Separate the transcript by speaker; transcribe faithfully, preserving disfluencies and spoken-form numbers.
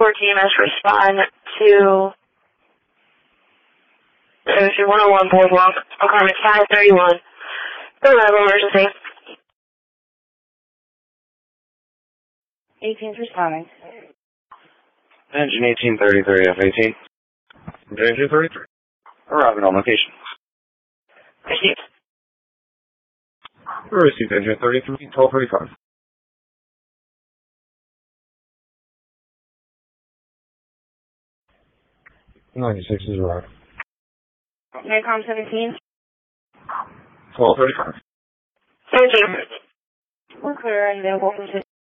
Speaker 1: Team must respond to Ocean one oh one Boardwalk, apartment five thirty-one. Reliable emergency.
Speaker 2: eighteen's responding.
Speaker 3: Engine eighteen thirty-three, F eighteen. Engine thirty-three. Arriving on location.
Speaker 1: Received.
Speaker 3: Received engine thirty-three, twelve thirty-five. ninety-six is arrived.
Speaker 2: Mancom seventeen.
Speaker 3: twelve thirty-five.
Speaker 1: seventeen.
Speaker 2: We're clear and available from